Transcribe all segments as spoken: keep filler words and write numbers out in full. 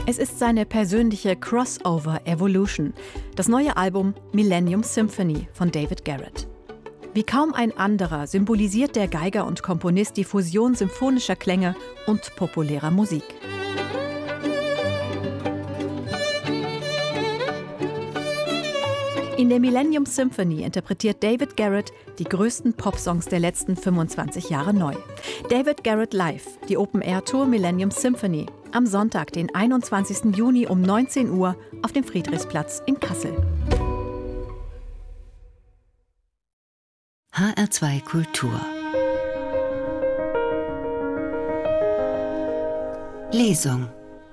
Es ist seine persönliche Crossover-Evolution, das neue Album Millennium Symphony von David Garrett. Wie kaum ein anderer symbolisiert der Geiger und Komponist die Fusion symphonischer Klänge und populärer Musik. In der Millennium Symphony interpretiert David Garrett die größten Popsongs der letzten fünfundzwanzig Jahre neu. David Garrett Live, die Open-Air-Tour Millennium Symphony, am Sonntag, den einundzwanzigsten Juni um neunzehn Uhr auf dem Friedrichsplatz in Kassel. H R zwei Kultur Lesung.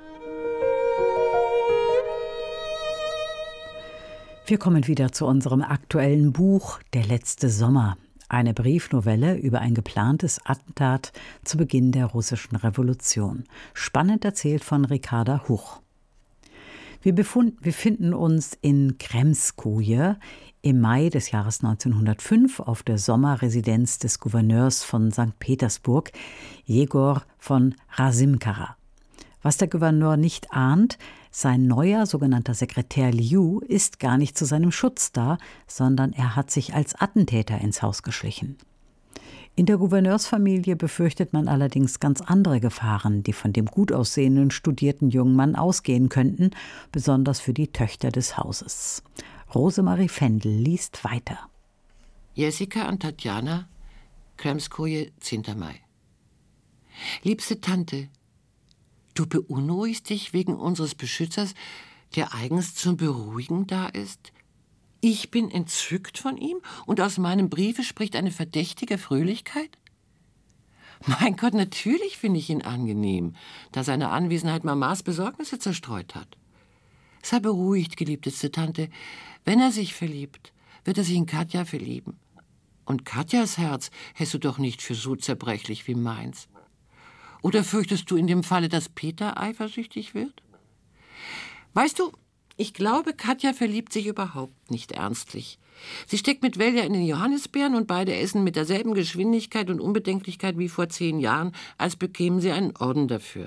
Wir kommen wieder zu unserem aktuellen Buch »Der letzte Sommer«, eine Briefnovelle über ein geplantes Attentat zu Beginn der russischen Revolution. Spannend erzählt von Ricarda Huch. Wir befund, befinden uns in Kremskoje im Mai des Jahres neunzehnhundertfünf auf der Sommerresidenz des Gouverneurs von Sankt Petersburg, Jegor von Razimkara. Was der Gouverneur nicht ahnt, sein neuer sogenannter Sekretär Liu ist gar nicht zu seinem Schutz da, sondern er hat sich als Attentäter ins Haus geschlichen. In der Gouverneursfamilie befürchtet man allerdings ganz andere Gefahren, die von dem gut aussehenden, studierten jungen Mann ausgehen könnten, besonders für die Töchter des Hauses. Rosemarie Fendel liest weiter. Jessica und Tatjana, Kremskoje, zehnten Mai. Liebste Tante, du beunruhigst dich wegen unseres Beschützers, der eigens zum Beruhigen da ist? Ich bin entzückt von ihm und aus meinem Briefe spricht eine verdächtige Fröhlichkeit? Mein Gott, natürlich finde ich ihn angenehm, da seine Anwesenheit Mamas Besorgnisse zerstreut hat. Sei beruhigt, geliebteste Tante. Wenn er sich verliebt, wird er sich in Katja verlieben. Und Katjas Herz hältst du doch nicht für so zerbrechlich wie meins. Oder fürchtest du in dem Falle, dass Peter eifersüchtig wird? Weißt du, ich glaube, Katja verliebt sich überhaupt nicht ernstlich. Sie steckt mit Velja in den Johannisbeeren und beide essen mit derselben Geschwindigkeit und Unbedenklichkeit wie vor zehn Jahren, als bekämen sie einen Orden dafür.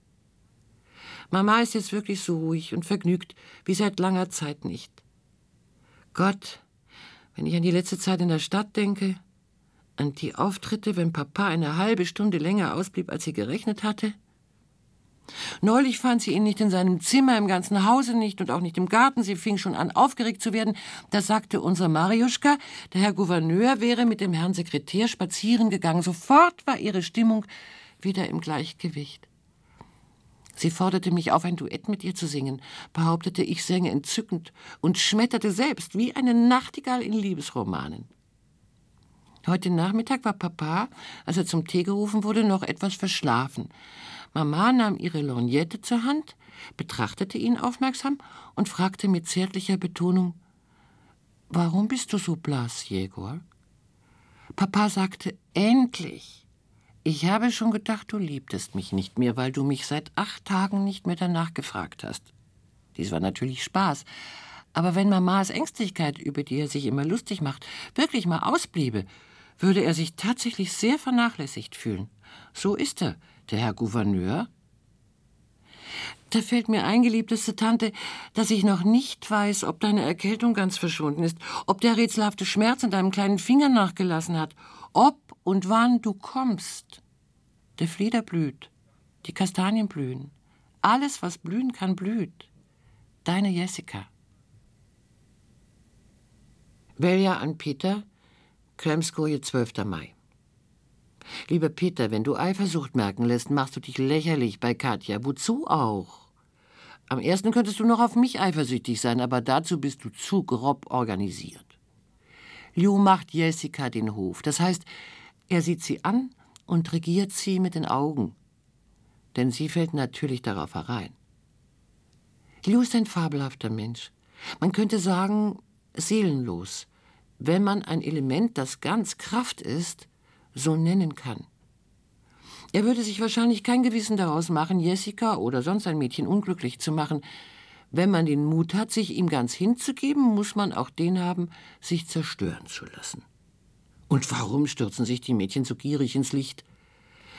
Mama ist jetzt wirklich so ruhig und vergnügt wie seit langer Zeit nicht. Gott, wenn ich an die letzte Zeit in der Stadt denke, an die Auftritte, wenn Papa eine halbe Stunde länger ausblieb, als sie gerechnet hatte. Neulich fand sie ihn nicht in seinem Zimmer, im ganzen Hause nicht und auch nicht im Garten. Sie fing schon an, aufgeregt zu werden. Da sagte unsere Mariuschka, der Herr Gouverneur wäre mit dem Herrn Sekretär spazieren gegangen. Sofort war ihre Stimmung wieder im Gleichgewicht. Sie forderte mich auf, ein Duett mit ihr zu singen, behauptete, ich sänge entzückend und schmetterte selbst wie eine Nachtigall in Liebesromanen. Heute Nachmittag war Papa, als er zum Tee gerufen wurde, noch etwas verschlafen. Mama nahm ihre Lorgnette zur Hand, betrachtete ihn aufmerksam und fragte mit zärtlicher Betonung, »Warum bist du so blass, Jegor?« Papa sagte, »Endlich! Ich habe schon gedacht, du liebtest mich nicht mehr, weil du mich seit acht Tagen nicht mehr danach gefragt hast.« Dies war natürlich Spaß. Aber wenn Mamas Ängstlichkeit, über die er sich immer lustig macht, wirklich mal ausbliebe, würde er sich tatsächlich sehr vernachlässigt fühlen. So ist er, der Herr Gouverneur. Da fällt mir ein, geliebteste Tante, dass ich noch nicht weiß, ob deine Erkältung ganz verschwunden ist, ob der rätselhafte Schmerz in deinem kleinen Finger nachgelassen hat, ob und wann du kommst. Der Flieder blüht, die Kastanien blühen. Alles, was blühen kann, blüht. Deine Jessica. Velja an Peter, Kremskoje, zwölften Mai. Lieber Peter, wenn du Eifersucht merken lässt, machst du dich lächerlich bei Katja. Wozu auch? Am ersten könntest du noch auf mich eifersüchtig sein, aber dazu bist du zu grob organisiert. Liu macht Jessica den Hof. Das heißt, er sieht sie an und regiert sie mit den Augen. Denn sie fällt natürlich darauf herein. Liu ist ein fabelhafter Mensch. Man könnte sagen, seelenlos, wenn man ein Element, das ganz Kraft ist, so nennen kann. Er würde sich wahrscheinlich kein Gewissen daraus machen, Jessica oder sonst ein Mädchen unglücklich zu machen. Wenn man den Mut hat, sich ihm ganz hinzugeben, muss man auch den haben, sich zerstören zu lassen. Und warum stürzen sich die Mädchen so gierig ins Licht?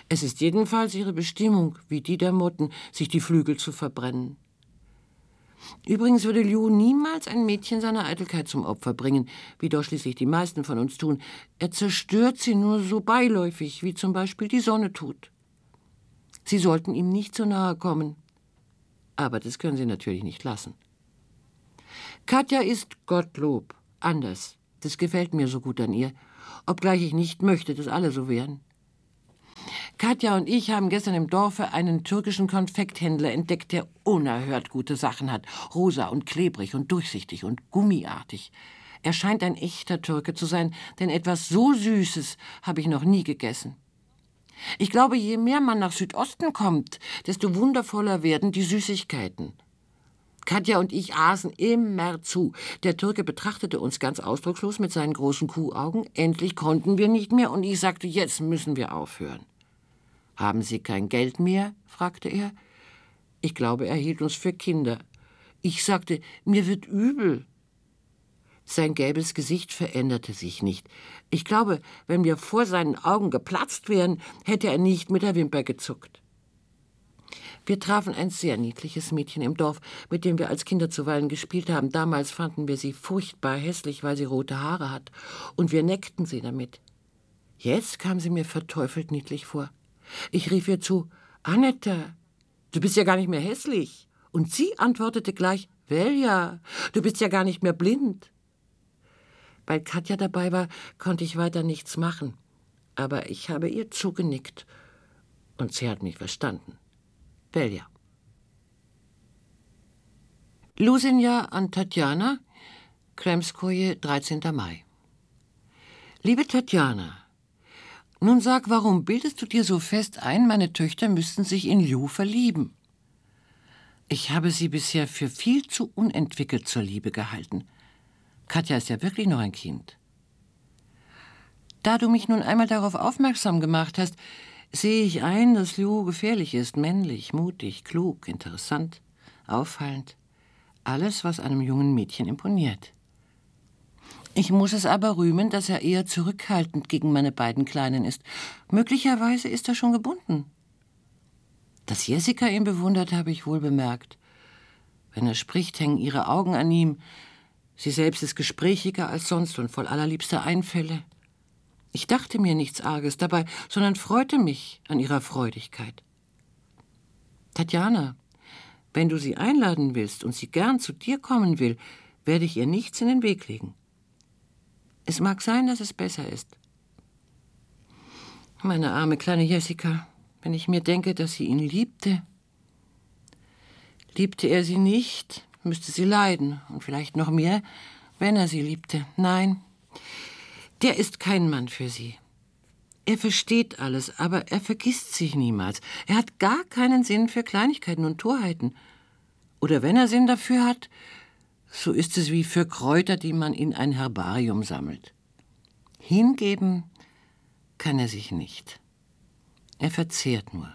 Es ist jedenfalls ihre Bestimmung, wie die der Motten, sich die Flügel zu verbrennen. Übrigens würde Liu niemals ein Mädchen seiner Eitelkeit zum Opfer bringen, wie doch schließlich die meisten von uns tun. Er zerstört sie nur so beiläufig, wie zum Beispiel die Sonne tut. Sie sollten ihm nicht so nahe kommen. Aber das können Sie natürlich nicht lassen. Katja ist, Gottlob, anders. Das gefällt mir so gut an ihr, obgleich ich nicht möchte, dass alle so wären. Katja und ich haben gestern im Dorfe einen türkischen Konfekthändler entdeckt, der unerhört gute Sachen hat. Rosa und klebrig und durchsichtig und gummiartig. Er scheint ein echter Türke zu sein, denn etwas so Süßes habe ich noch nie gegessen. Ich glaube, je mehr man nach Südosten kommt, desto wundervoller werden die Süßigkeiten. Katja und ich aßen immer zu. Der Türke betrachtete uns ganz ausdruckslos mit seinen großen Kuhaugen. Endlich konnten wir nicht mehr und ich sagte, jetzt müssen wir aufhören. »Haben Sie kein Geld mehr?« fragte er. Ich glaube, er hielt uns für Kinder. Ich sagte, mir wird übel. Sein gelbes Gesicht veränderte sich nicht. Ich glaube, wenn wir vor seinen Augen geplatzt wären, hätte er nicht mit der Wimper gezuckt. Wir trafen ein sehr niedliches Mädchen im Dorf, mit dem wir als Kinder zuweilen gespielt haben. Damals fanden wir sie furchtbar hässlich, weil sie rote Haare hat, und wir neckten sie damit. Jetzt kam sie mir verteufelt niedlich vor. Ich rief ihr zu, »Annetta, du bist ja gar nicht mehr hässlich.« Und sie antwortete gleich, »Velja, du bist ja gar nicht mehr blind.« Weil Katja dabei war, konnte ich weiter nichts machen. Aber ich habe ihr zugenickt. Und sie hat mich verstanden. Velja. Lusinja an Tatjana, Kremskoje, dreizehnter Mai. Liebe Tatjana, nun sag, warum bildest du dir so fest ein, meine Töchter müssten sich in Liu verlieben? Ich habe sie bisher für viel zu unentwickelt zur Liebe gehalten. Katja ist ja wirklich noch ein Kind. Da du mich nun einmal darauf aufmerksam gemacht hast, sehe ich ein, dass Liu gefährlich ist, männlich, mutig, klug, interessant, auffallend. Alles, was einem jungen Mädchen imponiert. Ich muss es aber rühmen, dass er eher zurückhaltend gegen meine beiden Kleinen ist. Möglicherweise ist er schon gebunden. Dass Jessica ihn bewundert, habe ich wohl bemerkt. Wenn er spricht, hängen ihre Augen an ihm. Sie selbst ist gesprächiger als sonst und voll allerliebster Einfälle. Ich dachte mir nichts Arges dabei, sondern freute mich an ihrer Freudigkeit. Tatjana, wenn du sie einladen willst und sie gern zu dir kommen will, werde ich ihr nichts in den Weg legen. Es mag sein, dass es besser ist. Meine arme kleine Jessica, wenn ich mir denke, dass sie ihn liebte. Liebte er sie nicht, müsste sie leiden und vielleicht noch mehr, wenn er sie liebte. Nein, der ist kein Mann für sie. Er versteht alles, aber er vergisst sich niemals. Er hat gar keinen Sinn für Kleinigkeiten und Torheiten. Oder wenn er Sinn dafür hat, so ist es wie für Kräuter, die man in ein Herbarium sammelt. Hingeben kann er sich nicht. Er verzehrt nur.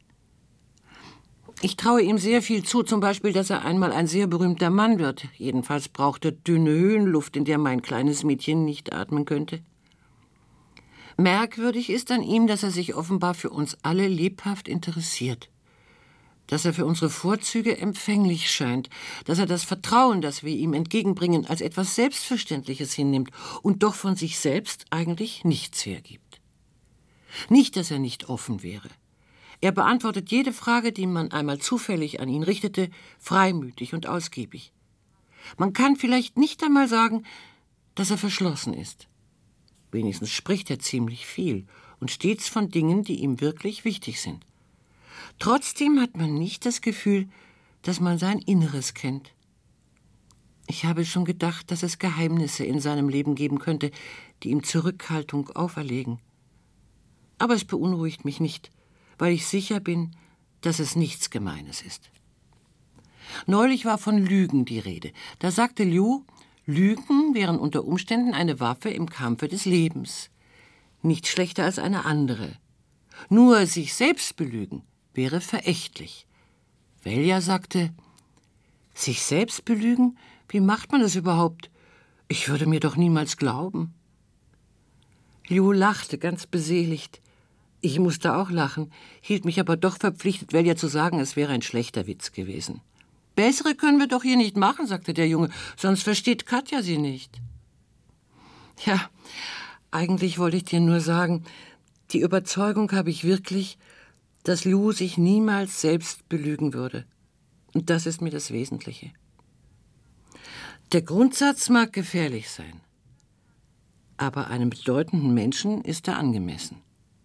Ich traue ihm sehr viel zu, zum Beispiel, dass er einmal ein sehr berühmter Mann wird. Jedenfalls braucht er dünne Höhenluft, in der mein kleines Mädchen nicht atmen könnte. Merkwürdig ist an ihm, dass er sich offenbar für uns alle lebhaft interessiert. Dass er für unsere Vorzüge empfänglich scheint, dass er das Vertrauen, das wir ihm entgegenbringen, als etwas Selbstverständliches hinnimmt und doch von sich selbst eigentlich nichts hergibt. Nicht, dass er nicht offen wäre. Er beantwortet jede Frage, die man einmal zufällig an ihn richtete, freimütig und ausgiebig. Man kann vielleicht nicht einmal sagen, dass er verschlossen ist. Wenigstens spricht er ziemlich viel und stets von Dingen, die ihm wirklich wichtig sind. Trotzdem hat man nicht das Gefühl, dass man sein Inneres kennt. Ich habe schon gedacht, dass es Geheimnisse in seinem Leben geben könnte, die ihm Zurückhaltung auferlegen. Aber es beunruhigt mich nicht, weil ich sicher bin, dass es nichts Gemeines ist. Neulich war von Lügen die Rede. Da sagte Liu, Lügen wären unter Umständen eine Waffe im Kampfe des Lebens. Nicht schlechter als eine andere. Nur sich selbst belügen wäre verächtlich. Velja sagte, sich selbst belügen? Wie macht man das überhaupt? Ich würde mir doch niemals glauben. Liu lachte ganz beseligt. Ich musste auch lachen, hielt mich aber doch verpflichtet, Velja zu sagen, es wäre ein schlechter Witz gewesen. »Bessere können wir doch hier nicht machen«, sagte der Junge, »sonst versteht Katja sie nicht.« Ja, eigentlich wollte ich dir nur sagen, die Überzeugung habe ich wirklich, dass Lou sich niemals selbst belügen würde. Und das ist mir das Wesentliche. Der Grundsatz mag gefährlich sein, aber einem bedeutenden Menschen ist er angemessen.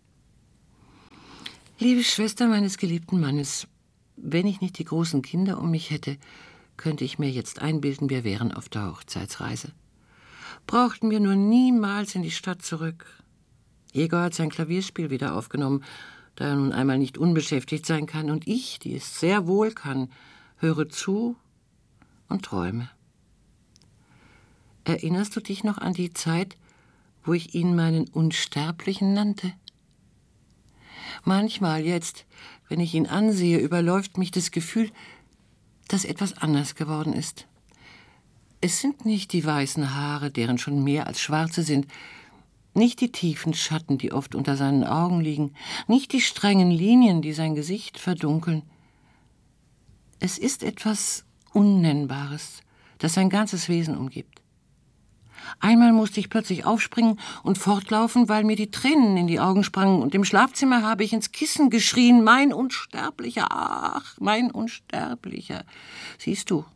Liebe Schwester meines geliebten Mannes, wenn ich nicht die großen Kinder um mich hätte, könnte ich mir jetzt einbilden, wir wären auf der Hochzeitsreise. Brauchten wir nur niemals in die Stadt zurück. Egor hat sein Klavierspiel wieder aufgenommen, da er nun einmal nicht unbeschäftigt sein kann. Und ich, die es sehr wohl kann, höre zu und träume. Erinnerst du dich noch an die Zeit, wo ich ihn meinen Unsterblichen nannte? Manchmal jetzt, wenn ich ihn ansehe, überläuft mich das Gefühl, dass etwas anders geworden ist. Es sind nicht die weißen Haare, deren schon mehr als schwarze sind, nicht die tiefen Schatten, die oft unter seinen Augen liegen, nicht die strengen Linien, die sein Gesicht verdunkeln. Es ist etwas Unnennbares, das sein ganzes Wesen umgibt. Einmal musste ich plötzlich aufspringen und fortlaufen, weil mir die Tränen in die Augen sprangen, und im Schlafzimmer habe ich ins Kissen geschrien, mein Unsterblicher, ach, mein Unsterblicher. Siehst du,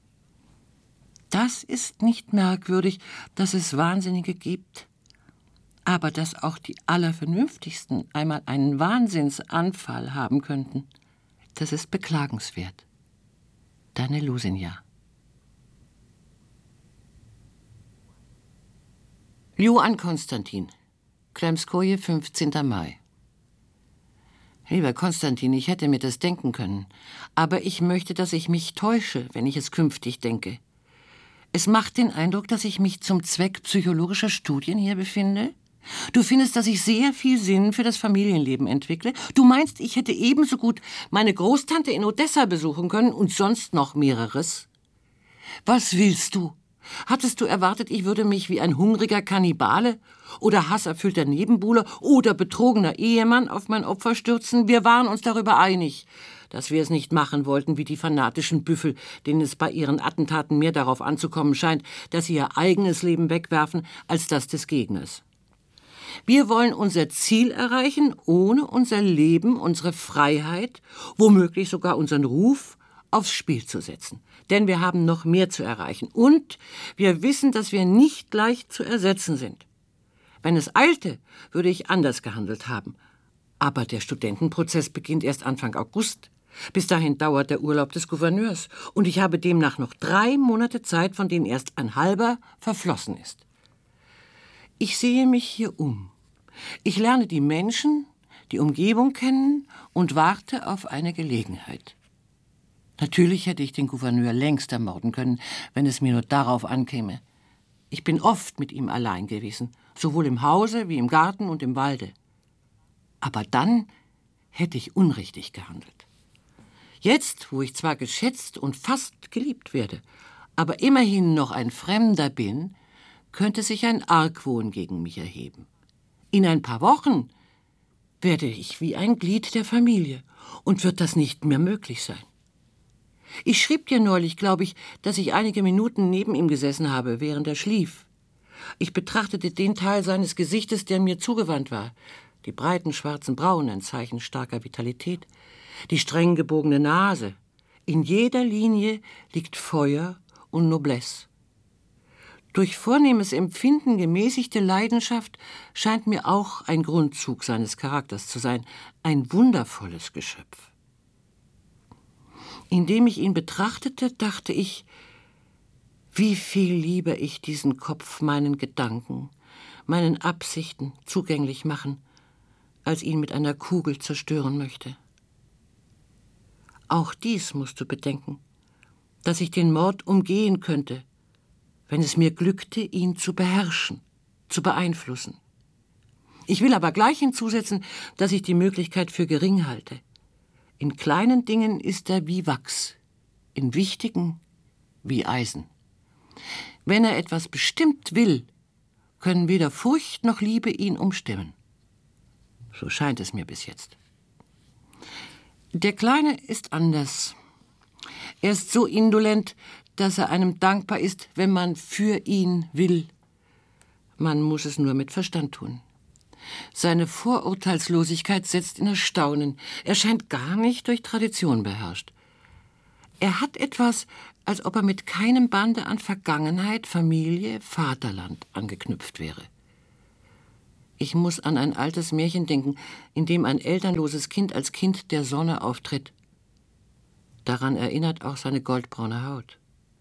das ist nicht merkwürdig, dass es Wahnsinnige gibt, aber dass auch die Allervernünftigsten einmal einen Wahnsinnsanfall haben könnten, das ist beklagenswert. Deine Lusinja. Lou an Konstantin. Kremskoje, fünfzehnter Mai. Lieber Konstantin, ich hätte mir das denken können. Aber ich möchte, dass ich mich täusche, wenn ich es künftig denke. Es macht den Eindruck, dass ich mich zum Zweck psychologischer Studien hier befinde. Du findest, dass ich sehr viel Sinn für das Familienleben entwickle. Du meinst, ich hätte ebenso gut meine Großtante in Odessa besuchen können und sonst noch mehreres. Was willst du? Hattest du erwartet, ich würde mich wie ein hungriger Kannibale oder hasserfüllter Nebenbuhler oder betrogener Ehemann auf mein Opfer stürzen? Wir waren uns darüber einig, dass wir es nicht machen wollten wie die fanatischen Büffel, denen es bei ihren Attentaten mehr darauf anzukommen scheint, dass sie ihr eigenes Leben wegwerfen, als das des Gegners. Wir wollen unser Ziel erreichen, ohne unser Leben, unsere Freiheit, womöglich sogar unseren Ruf, aufs Spiel zu setzen. Denn wir haben noch mehr zu erreichen. Und wir wissen, dass wir nicht leicht zu ersetzen sind. Wenn es eilte, würde ich anders gehandelt haben. Aber der Studentenprozess beginnt erst Anfang August. Bis dahin dauert der Urlaub des Gouverneurs. Und ich habe demnach noch drei Monate Zeit, von denen erst ein halber verflossen ist. Ich sehe mich hier um. Ich lerne die Menschen, die Umgebung kennen und warte auf eine Gelegenheit. Natürlich hätte ich den Gouverneur längst ermorden können, wenn es mir nur darauf ankäme. Ich bin oft mit ihm allein gewesen, sowohl im Hause wie im Garten und im Walde. Aber dann hätte ich unrichtig gehandelt. Jetzt, wo ich zwar geschätzt und fast geliebt werde, aber immerhin noch ein Fremder bin, könnte sich ein Argwohn gegen mich erheben. In ein paar Wochen werde ich wie ein Glied der Familie und wird das nicht mehr möglich sein. Ich schrieb dir neulich, glaube ich, dass ich einige Minuten neben ihm gesessen habe, während er schlief. Ich betrachtete den Teil seines Gesichtes, der mir zugewandt war. Die breiten schwarzen Brauen, ein Zeichen starker Vitalität. Die streng gebogene Nase. In jeder Linie liegt Feuer und Noblesse. Durch vornehmes Empfinden gemäßigte Leidenschaft scheint mir auch ein Grundzug seines Charakters zu sein. Ein wundervolles Geschöpf. Indem ich ihn betrachtete, dachte ich, wie viel lieber ich diesen Kopf meinen Gedanken, meinen Absichten zugänglich machen, als ihn mit einer Kugel zerstören möchte. Auch dies musst du bedenken, dass ich den Mord umgehen könnte, wenn es mir glückte, ihn zu beherrschen, zu beeinflussen. Ich will aber gleich hinzusetzen, dass ich die Möglichkeit für gering halte. In kleinen Dingen ist er wie Wachs, in wichtigen wie Eisen. Wenn er etwas bestimmt will, können weder Furcht noch Liebe ihn umstimmen. So scheint es mir bis jetzt. Der Kleine ist anders. Er ist so indolent, dass er einem dankbar ist, wenn man für ihn will. Man muss es nur mit Verstand tun. Seine Vorurteilslosigkeit setzt in Erstaunen. Er scheint gar nicht durch Tradition beherrscht. Er hat etwas, als ob er mit keinem Bande an Vergangenheit, Familie, Vaterland angeknüpft wäre. Ich muss an ein altes Märchen denken, in dem ein elternloses Kind als Kind der Sonne auftritt. Daran erinnert auch seine goldbraune Haut.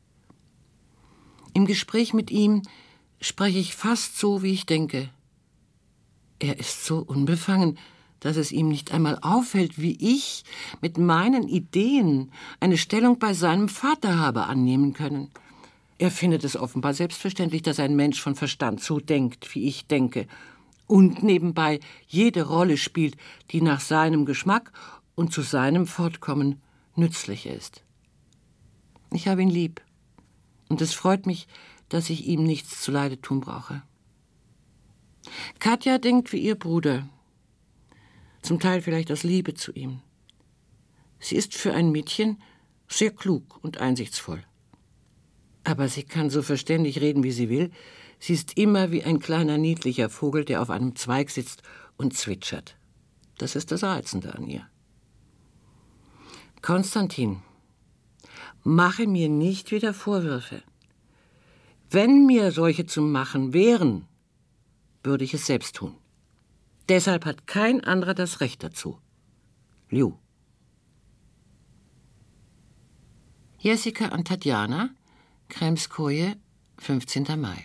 Im Gespräch mit ihm spreche ich fast so, wie ich denke. Er ist so unbefangen, dass es ihm nicht einmal auffällt, wie ich mit meinen Ideen eine Stellung bei seinem Vater habe annehmen können. Er findet es offenbar selbstverständlich, dass ein Mensch von Verstand so denkt, wie ich denke, und nebenbei jede Rolle spielt, die nach seinem Geschmack und zu seinem Fortkommen nützlich ist. Ich habe ihn lieb, und es freut mich, dass ich ihm nichts zuleide tun brauche. Katja denkt wie ihr Bruder, zum Teil vielleicht aus Liebe zu ihm. Sie ist für ein Mädchen sehr klug und einsichtsvoll. Aber sie kann so verständig reden, wie sie will. Sie ist immer wie ein kleiner, niedlicher Vogel, der auf einem Zweig sitzt und zwitschert. Das ist das Reizende an ihr. Konstantin, mache mir nicht wieder Vorwürfe. Wenn mir solche zu machen wären, würde ich es selbst tun. Deshalb hat kein anderer das Recht dazu. Lju. Jessica an Tatjana, Kremskoje, fünfzehnten Mai.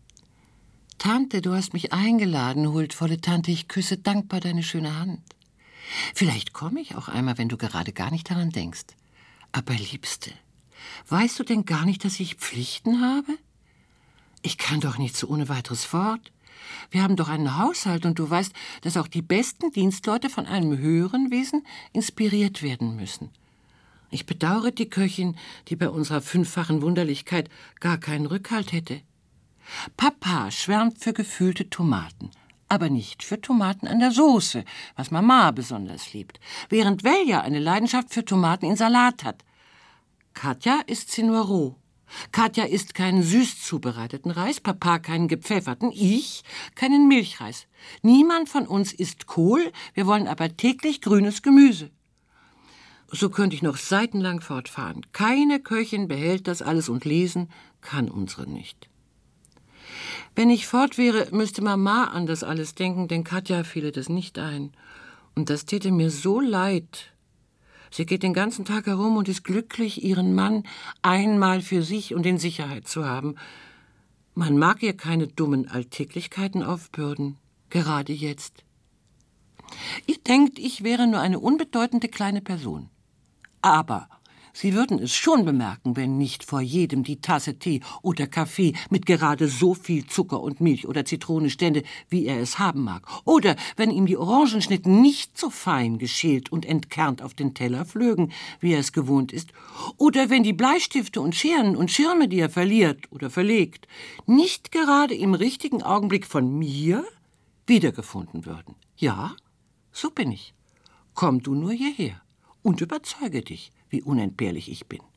Tante, du hast mich eingeladen, huldvolle Tante, ich küsse dankbar deine schöne Hand. Vielleicht komme ich auch einmal, wenn du gerade gar nicht daran denkst. Aber Liebste, weißt du denn gar nicht, dass ich Pflichten habe? Ich kann doch nicht so ohne weiteres fort. Wir haben doch einen Haushalt und du weißt, dass auch die besten Dienstleute von einem höheren Wesen inspiriert werden müssen. Ich bedauere die Köchin, die bei unserer fünffachen Wunderlichkeit gar keinen Rückhalt hätte. Papa schwärmt für gefüllte Tomaten, aber nicht für Tomaten an der Soße, was Mama besonders liebt, während Velja eine Leidenschaft für Tomaten in Salat hat. Katja isst sie nur roh. Katja isst keinen süß zubereiteten Reis, Papa keinen gepfefferten, ich keinen Milchreis. Niemand von uns isst Kohl, wir wollen aber täglich grünes Gemüse. So könnte ich noch seitenlang fortfahren. Keine Köchin behält das alles und lesen kann unsere nicht. Wenn ich fort wäre, müsste Mama an das alles denken, denn Katja fiele das nicht ein. Und das täte mir so leid. Sie geht den ganzen Tag herum und ist glücklich, ihren Mann einmal für sich und in Sicherheit zu haben. Man mag ihr keine dummen Alltäglichkeiten aufbürden, gerade jetzt. Ihr denkt, ich wäre nur eine unbedeutende kleine Person. Aber Sie würden es schon bemerken, wenn nicht vor jedem die Tasse Tee oder Kaffee mit gerade so viel Zucker und Milch oder Zitrone stände, wie er es haben mag. Oder wenn ihm die Orangenschnitten nicht so fein geschält und entkernt auf den Teller flögen, wie er es gewohnt ist. Oder wenn die Bleistifte und Scheren und Schirme, die er verliert oder verlegt, nicht gerade im richtigen Augenblick von mir wiedergefunden würden. Ja, so bin ich. Komm du nur hierher und überzeuge dich, wie unentbehrlich ich bin.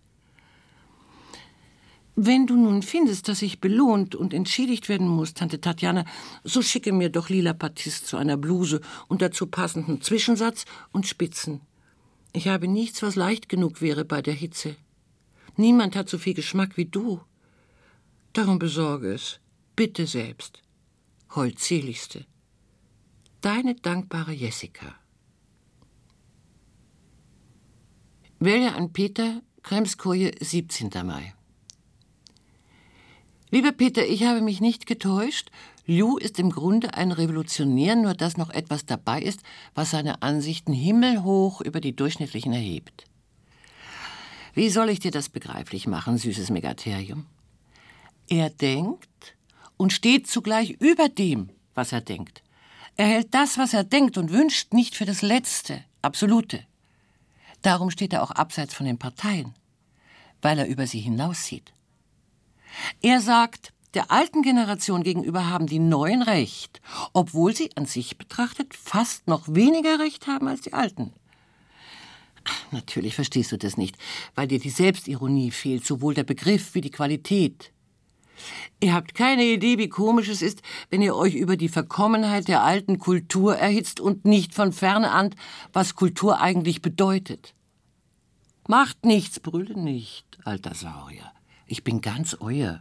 Wenn du nun findest, dass ich belohnt und entschädigt werden muss, Tante Tatjana, so schicke mir doch lila Batist zu einer Bluse und dazu passenden Zwischensatz und Spitzen. Ich habe nichts, was leicht genug wäre bei der Hitze. Niemand hat so viel Geschmack wie du. Darum besorge es, bitte selbst. Holdseligste. Deine dankbare Jessica. Velja an Peter, Kremskoje, siebzehnten Mai. Lieber Peter, ich habe mich nicht getäuscht. Lju ist im Grunde ein Revolutionär, nur dass noch etwas dabei ist, was seine Ansichten himmelhoch über die durchschnittlichen erhebt. Wie soll ich dir das begreiflich machen, süßes Megatherium? Er denkt und steht zugleich über dem, was er denkt. Er hält das, was er denkt und wünscht, nicht für das Letzte, Absolute. Darum steht er auch abseits von den Parteien, weil er über sie hinaussieht. Er sagt, Der alten Generation gegenüber haben die Neuen Recht, obwohl sie an sich betrachtet fast noch weniger Recht haben als die Alten. Natürlich verstehst du das nicht, weil dir die Selbstironie fehlt, sowohl der Begriff wie die Qualität. Ihr habt keine Idee, wie komisch es ist, wenn ihr euch über die Verkommenheit der alten Kultur erhitzt und nicht von ferne ahnt, was Kultur eigentlich bedeutet. Macht nichts, brülle nicht, alter Saurier. Ich bin ganz euer.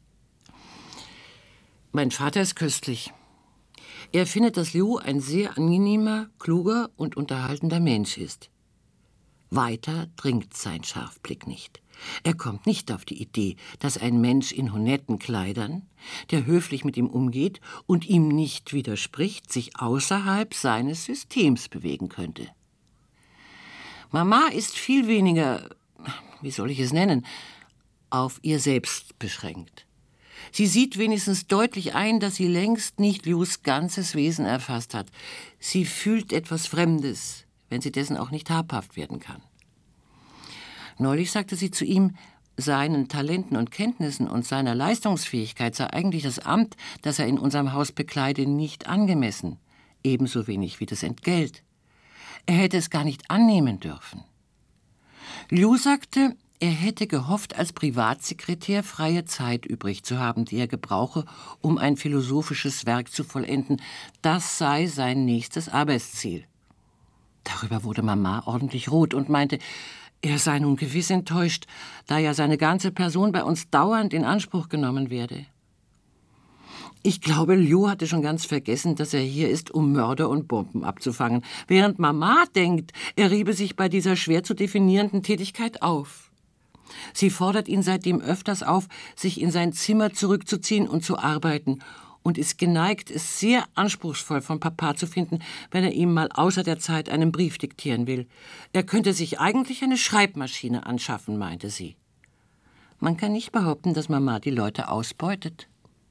Mein Vater ist köstlich. Er findet, dass Liu ein sehr angenehmer, kluger und unterhaltender Mensch ist. Weiter dringt sein Scharfblick nicht. Er kommt nicht auf die Idee, dass ein Mensch in honetten Kleidern, der höflich mit ihm umgeht und ihm nicht widerspricht, sich außerhalb seines Systems bewegen könnte. Mama ist viel weniger, wie soll ich es nennen, auf ihr selbst beschränkt. Sie sieht wenigstens deutlich ein, dass sie längst nicht Lius ganzes Wesen erfasst hat. Sie fühlt etwas Fremdes, wenn sie dessen auch nicht habhaft werden kann. Neulich sagte sie zu ihm, seinen Talenten und Kenntnissen und seiner Leistungsfähigkeit sei eigentlich das Amt, das er in unserem Haus bekleide, nicht angemessen, ebenso wenig wie das Entgelt. Er hätte es gar nicht annehmen dürfen. Liu sagte, er hätte gehofft, als Privatsekretär freie Zeit übrig zu haben, die er gebrauche, um ein philosophisches Werk zu vollenden. Das sei sein nächstes Arbeitsziel. Darüber wurde Mama ordentlich rot und meinte, er sei nun gewiss enttäuscht, da ja seine ganze Person bei uns dauernd in Anspruch genommen werde. Ich glaube, Liu hatte schon ganz vergessen, dass er hier ist, um Mörder und Bomben abzufangen, während Mama denkt, er riebe sich bei dieser schwer zu definierenden Tätigkeit auf. Sie fordert ihn seitdem öfters auf, sich in sein Zimmer zurückzuziehen und zu arbeiten und ist geneigt, es sehr anspruchsvoll von Papa zu finden, wenn er ihm mal außer der Zeit einen Brief diktieren will. Er könnte sich eigentlich eine Schreibmaschine anschaffen, meinte sie. Man kann nicht behaupten, dass Mama die Leute ausbeutet.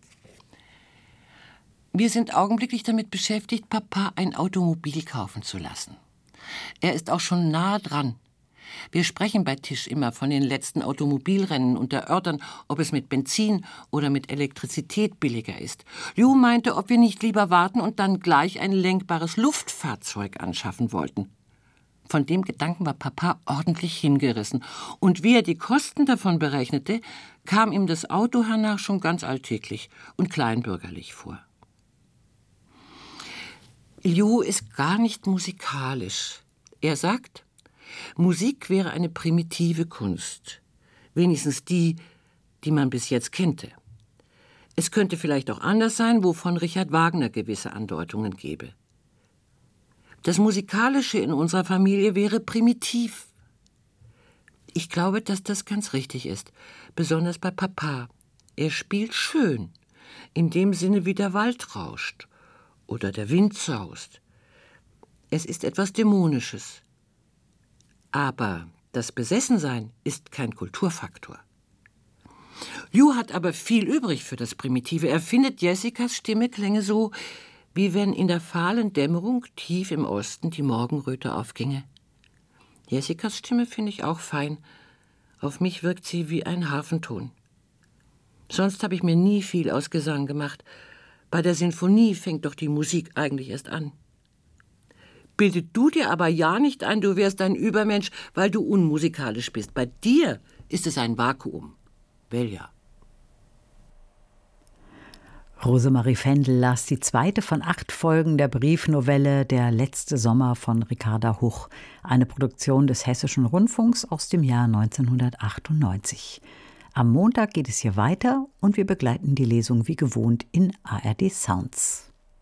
Wir sind augenblicklich damit beschäftigt, Papa ein Automobil kaufen zu lassen. Er ist auch schon nah dran. Wir sprechen bei Tisch immer von den letzten Automobilrennen und erörtern, ob es mit Benzin oder mit Elektrizität billiger ist. Liu meinte, ob wir nicht lieber warten und dann gleich ein lenkbares Luftfahrzeug anschaffen wollten. Von dem Gedanken war Papa ordentlich hingerissen. Und wie er die Kosten davon berechnete, kam ihm das Auto hernach schon ganz alltäglich und kleinbürgerlich vor. Liu ist gar nicht musikalisch. Er sagt, Musik wäre eine primitive Kunst, wenigstens die, die man bis jetzt kannte. Es könnte vielleicht auch anders sein, wovon Richard Wagner gewisse Andeutungen gebe. Das Musikalische in unserer Familie wäre primitiv. Ich glaube, dass das ganz richtig ist, besonders bei Papa. Er spielt schön, in dem Sinne, wie der Wald rauscht oder der Wind saust. Es ist etwas Dämonisches. Aber das Besessensein ist kein Kulturfaktor. Liu hat aber viel übrig für das Primitive. Er findet, Jessicas Stimme klänge so, wie wenn in der fahlen Dämmerung tief im Osten die Morgenröte aufginge. Jessicas Stimme finde ich auch fein. Auf mich wirkt sie wie ein Harfenton. Sonst habe ich mir nie viel aus Gesang gemacht. Bei der Sinfonie fängt doch die Musik eigentlich erst an. Bildet du dir aber ja nicht ein, du wärst ein Übermensch, weil du unmusikalisch bist. Bei dir ist es ein Vakuum. Well ja. Rosemarie Fendel las die zweite von acht Folgen der Briefnovelle Der letzte Sommer von Ricarda Huch, eine Produktion des Hessischen Rundfunks aus dem Jahr neunzehnhundertachtundneunzig. Am Montag geht es hier weiter und wir begleiten die Lesung wie gewohnt in A R D Sounds.